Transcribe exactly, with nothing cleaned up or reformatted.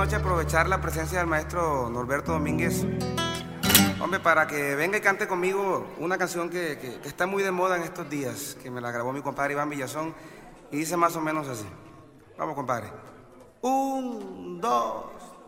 Noche aprovechar la presencia del maestro Norberto Domínguez, hombre, para que venga y cante conmigo una canción que, que, que está muy de moda en estos días, que me la grabó mi compadre Iván Villazón, y dice más o menos así. Vamos, compadre. Un, dos,